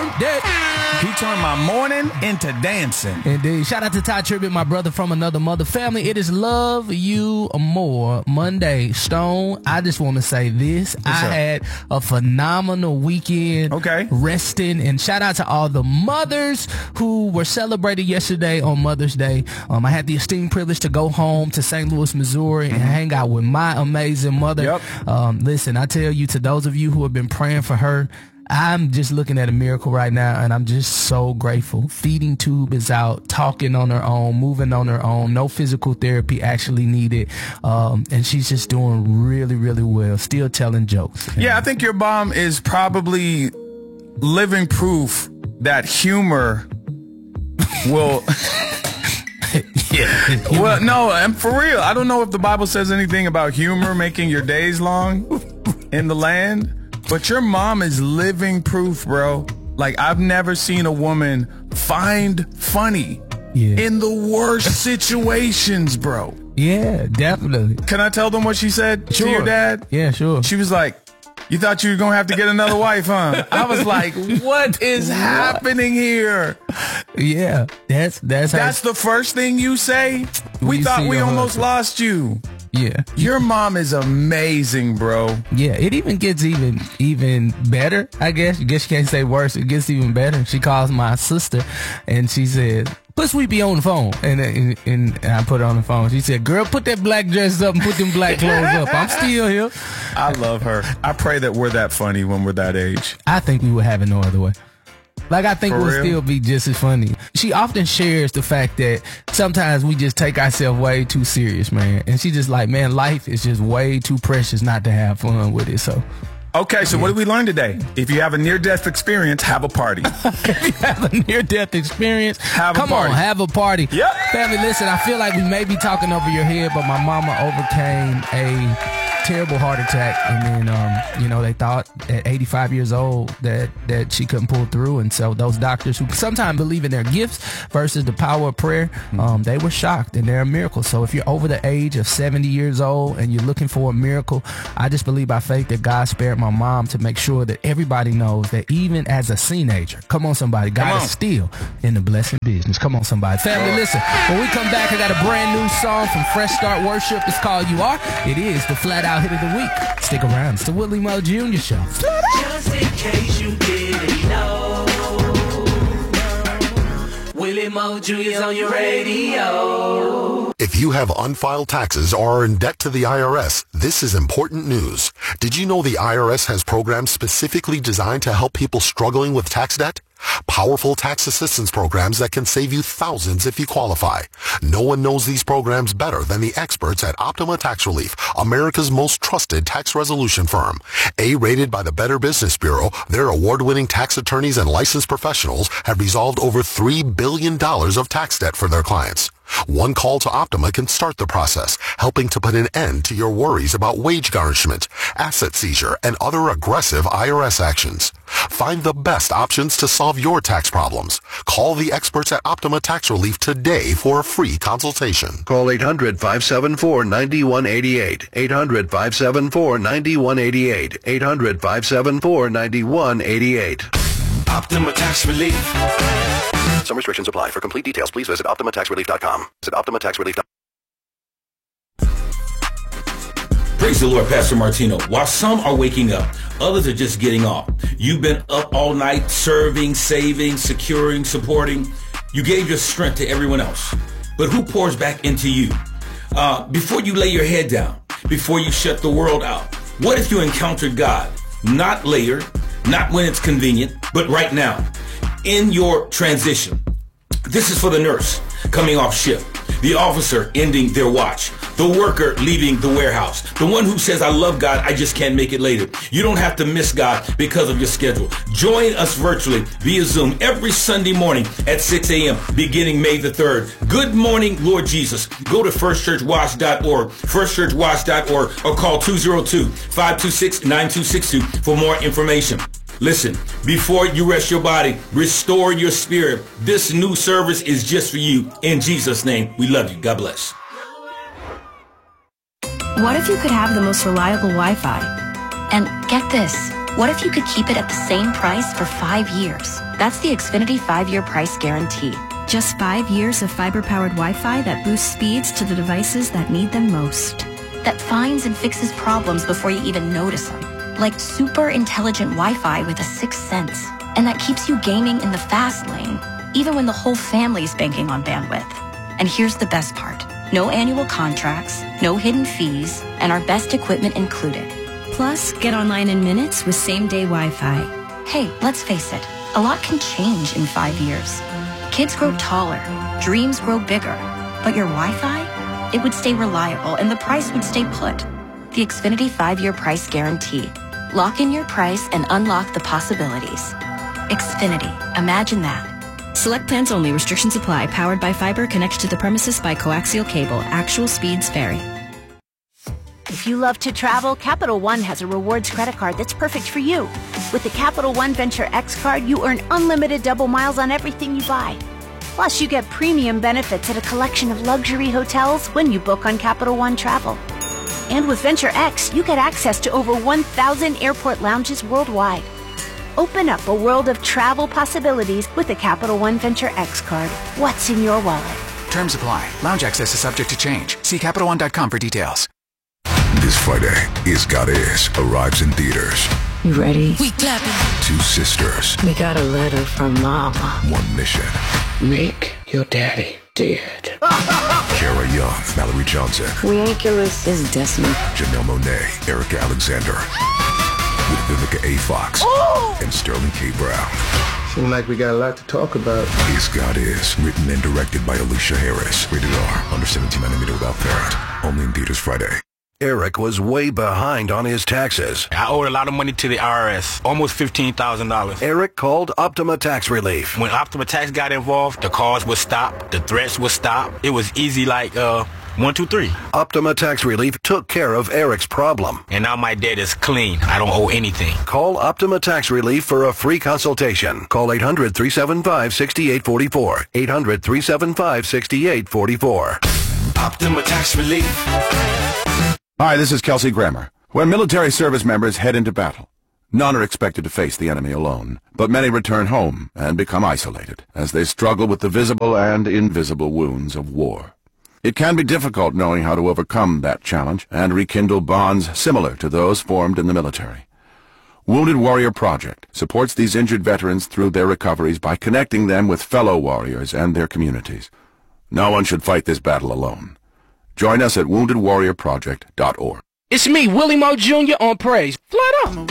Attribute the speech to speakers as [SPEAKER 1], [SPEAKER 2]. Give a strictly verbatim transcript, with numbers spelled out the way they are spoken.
[SPEAKER 1] Monday.
[SPEAKER 2] He turned my morning into dancing.
[SPEAKER 1] Indeed. Shout out to Ty Tribbett, my brother from another mother family. It is Love You More Monday. Stone, I just want to say this. Yes, I sir. had a phenomenal weekend.
[SPEAKER 2] Okay.
[SPEAKER 1] Resting. And shout out to all the mothers who were celebrated yesterday on Mother's Day. Um, I had the esteemed privilege to go home to Saint Louis, Missouri, and hang out with my amazing mother.
[SPEAKER 2] Yep.
[SPEAKER 1] Um, listen, I tell you, to those of you who have been praying for her, I'm just looking at a miracle right now, and I'm just so grateful. Feeding tube is out, talking on her own, moving on her own, no physical therapy actually needed, um, and she's just doing really, really well, still telling jokes.
[SPEAKER 2] Yeah, I think your mom is probably living proof that humor will... yeah. Well, no, and for real, I don't know if the Bible says anything about humor making your days long in the land. But your mom is living proof, bro. Like, I've never seen a woman find funny yeah. in the worst situations, bro.
[SPEAKER 1] Yeah, definitely.
[SPEAKER 2] Can I tell them what she said
[SPEAKER 1] sure.
[SPEAKER 2] to your dad?
[SPEAKER 1] Yeah, sure.
[SPEAKER 2] She was like, you thought you were going to have to get another wife, huh? I was like, what is happening here?
[SPEAKER 1] Yeah, that's that's
[SPEAKER 2] That's how the first thing you say? We thought we almost husband. lost you.
[SPEAKER 1] Yeah.
[SPEAKER 2] Your mom is amazing, bro.
[SPEAKER 1] Yeah, it even gets even even better, I guess. I guess you can't say worse. It gets even better. She calls my sister, and she said, plus we be on the phone. And, and, and I put her on the phone. She said, girl, put that black dress up and put them black clothes up. I'm still here.
[SPEAKER 2] I love her. I pray that we're that funny when we're that age.
[SPEAKER 1] I think we would have it no other way. Like, I think
[SPEAKER 2] For
[SPEAKER 1] we'll
[SPEAKER 2] real?
[SPEAKER 1] still be just as funny. She often shares the fact that sometimes we just take ourselves way too serious, man. And she just like, man, life is just way too precious not to have fun with it. So,
[SPEAKER 2] okay, so yeah. What did we learn today? If you have a near-death experience, have a party.
[SPEAKER 1] If you have a near-death experience,
[SPEAKER 2] have a
[SPEAKER 1] come
[SPEAKER 2] party.
[SPEAKER 1] on, have a party.
[SPEAKER 2] Yep.
[SPEAKER 1] Family, listen, I feel like we may be talking over your head, but my mama overcame a terrible heart attack, and then um you know, they thought at eighty-five years old that that she couldn't pull through, and so those doctors who sometimes believe in their gifts versus the power of prayer, um they were shocked, and they're a miracle. So if you're over the age of seventy years old and you're looking for a miracle, I just believe by faith that God spared my mom to make sure that everybody knows that even as a teenager, come on somebody, God
[SPEAKER 2] on.
[SPEAKER 1] is still in the blessing business. Come on somebody. Family, listen, when we come back, I got a brand new song from Fresh Start Worship. It's called You Are. It is the Flat Out Hit of the Week. Stick around. It's the Willie Mo Junior Show.
[SPEAKER 3] Just in case you didn't know, Willie Mo Junior's on your radio.
[SPEAKER 4] If you have unfiled taxes or are in debt to the I R S, this is important news. Did you know the I R S has programs specifically designed to help people struggling with tax debt? Powerful tax assistance programs that can save you thousands if you qualify. No one knows these programs better than the experts at Optima Tax Relief, America's most trusted tax resolution firm. A-rated by the Better Business Bureau, their award-winning tax attorneys and licensed professionals have resolved over three billion dollars of tax debt for their clients. One call to Optima can start the process, helping to put an end to your worries about wage garnishment, asset seizure, and other aggressive I R S actions. Find the best options to solve your tax problems. Call the experts at Optima Tax Relief today for a free consultation.
[SPEAKER 5] Call eight hundred, five seven four, nine one eight eight. eight hundred, five seven four, nine one eight eight. eight hundred, five seven four, nine one eight eight.
[SPEAKER 3] Optima Tax Relief.
[SPEAKER 5] Some restrictions apply. For complete details, please visit Optima Tax Relief dot com. Visit Optima Tax Relief dot com.
[SPEAKER 6] Praise the Lord, Pastor Martino. While some are waking up, others are just getting off. You've been up all night serving, saving, securing, supporting. You gave your strength to everyone else. But who pours back into you? Uh, before you lay your head down, before you shut the world out, what if you encountered God? Not later, not when it's convenient, but right now. In your transition. This is for the nurse coming off shift, the officer ending their watch, the worker leaving the warehouse, the one who says, I love God, I just can't make it later. You don't have to miss God because of your schedule. Join us virtually via Zoom every Sunday morning at six a.m. beginning May the third. Good morning, Lord Jesus. Go to first church watch dot org, first church watch dot org, or call two oh two, five two six, nine two six two for more information. Listen, before you rest your body, restore your spirit. This new service is just for you. In Jesus' name, we love you. God bless.
[SPEAKER 7] What if you could have the most reliable Wi-Fi? And get this, What if you could keep it at the same price for five years? That's the Xfinity five-year price guarantee.
[SPEAKER 8] Just five years of fiber-powered Wi-Fi that boosts speeds to the devices that need them most.
[SPEAKER 7] That finds and fixes problems before you even notice them. Like super intelligent Wi-Fi with a sixth sense. And that keeps you gaming in the fast lane, even when the whole family's banking on bandwidth. And here's the best part. No annual contracts, no hidden fees, and our best equipment included.
[SPEAKER 8] Plus, get online in minutes with same-day Wi-Fi.
[SPEAKER 7] Hey, let's face it, a lot can change in five years. Kids grow taller, dreams grow bigger, but your Wi-Fi, it would stay reliable and the price would stay put. The Xfinity five-year price guarantee. Lock in your price and unlock the possibilities. Xfinity, imagine that.
[SPEAKER 8] Select plans only. Restrictions apply. Powered by fiber. Connected to the premises by coaxial cable. Actual speeds vary.
[SPEAKER 9] If you love to travel, Capital One has a rewards credit card that's perfect for you. With the Capital One Venture X card, you earn unlimited double miles on everything you buy. Plus, you get premium benefits at a collection of luxury hotels when you book on Capital One Travel. And with Venture X, you get access to over one thousand airport lounges worldwide. Open up a world of travel possibilities with the Capital One Venture X card. What's in your wallet?
[SPEAKER 10] Terms apply. Lounge access is subject to change. See Capital One dot com for details.
[SPEAKER 11] This Friday, Is God Is arrives in theaters.
[SPEAKER 12] You ready?
[SPEAKER 13] We clapping.
[SPEAKER 11] Two sisters.
[SPEAKER 12] We got a letter from Mama.
[SPEAKER 11] One mission.
[SPEAKER 12] Make your daddy dead.
[SPEAKER 11] Kara Young, Mallory Johnson.
[SPEAKER 12] Ridiculous is Desmond.
[SPEAKER 11] Janelle Monáe, Erica Alexander. With Vivica A. Fox.
[SPEAKER 13] Oh!
[SPEAKER 11] And Sterling K. Brown.
[SPEAKER 14] Seems like we got a lot to talk about.
[SPEAKER 11] Is God Is, written and directed by Alicia Harris. Rated R, under seventeen millimeter without parent. Only in theaters Friday.
[SPEAKER 5] Eric was way behind on his taxes.
[SPEAKER 15] I owed a lot of money to the I R S, almost fifteen thousand dollars.
[SPEAKER 5] Eric called Optima Tax Relief.
[SPEAKER 15] When Optima Tax got involved, the calls would stop, the threats would stop. It was easy like, uh, one, two, three.
[SPEAKER 5] Optima Tax Relief took care of Eric's problem.
[SPEAKER 15] And now my debt is clean. I don't owe anything.
[SPEAKER 5] Call Optima Tax Relief for a free consultation. Call eight hundred, three seven five, six eight four four. eight hundred, three seven five, six eight four four.
[SPEAKER 16] Optima Tax Relief.
[SPEAKER 17] Hi, this is Kelsey Grammer. When military service members head into battle, none are expected to face the enemy alone, but many return home and become isolated as they struggle with the visible and invisible wounds of war. It can be difficult knowing how to overcome that challenge and rekindle bonds similar to those formed in the military. Wounded Warrior Project supports these injured veterans through their recoveries by connecting them with fellow warriors and their communities. No one should fight this battle alone. Join us at wounded warrior project dot org.
[SPEAKER 18] It's me, Willie Moe Junior on Praise. Flat up.